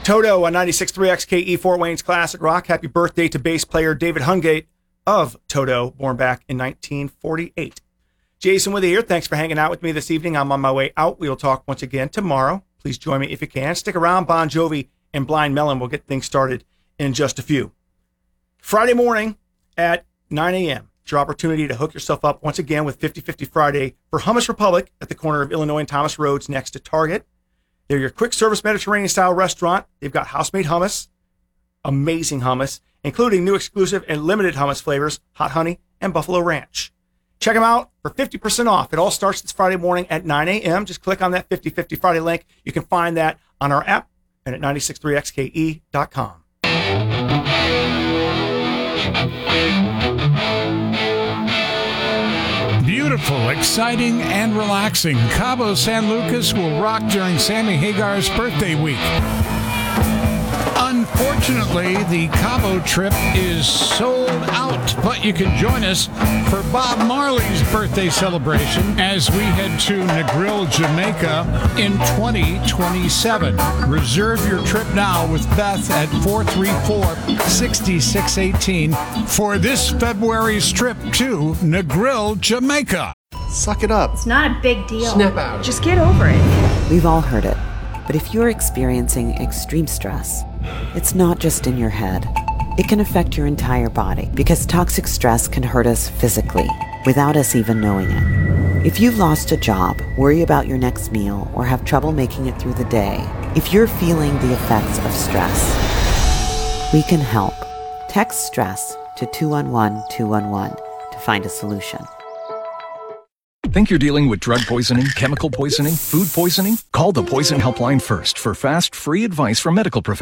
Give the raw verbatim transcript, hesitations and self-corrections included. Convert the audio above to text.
Toto on ninety-six point three X K E, Fort Wayne's Classic Rock. Happy birthday to bass player David Hungate of Toto, born back in nineteen forty-eight. Jason with you here. Thanks for hanging out with me this evening. I'm on my way out. We will talk once again tomorrow. Please join me if you can. Stick around. Bon Jovi and Blind Melon will get things started in just a few. Friday morning at nine a.m. It's your opportunity to hook yourself up once again with fifty fifty Friday for Hummus Republic at the corner of Illinois and Thomas Roads next to Target. They're your quick service Mediterranean-style restaurant. They've got house-made hummus, amazing hummus, including new exclusive and limited hummus flavors, hot honey and buffalo ranch. Check them out for fifty percent off. It all starts this Friday morning at nine a.m. Just click on that fifty fifty Friday link. You can find that on our app and at ninety-six point three X K E dot com. Beautiful, exciting, and relaxing. Cabo San Lucas will rock during Sammy Hagar's birthday week. Unfortunately, the Cabo trip is sold out, but you can join us for Bob Marley's birthday celebration as we head to Negril, Jamaica in twenty twenty-seven. Reserve your trip now with Beth at four three four, six six one eight for this February's trip to Negril, Jamaica. Suck it up. It's not a big deal. Snap out. Just get over it. We've all heard it. But if you're experiencing extreme stress, it's not just in your head. It can affect your entire body because toxic stress can hurt us physically without us even knowing it. If you've lost a job, worry about your next meal, or have trouble making it through the day, if you're feeling the effects of stress, we can help. Text STRESS to two one one two one one to find a solution. Think you're dealing with drug poisoning, chemical poisoning, food poisoning? Call the Poison Helpline first for fast, free advice from medical professionals.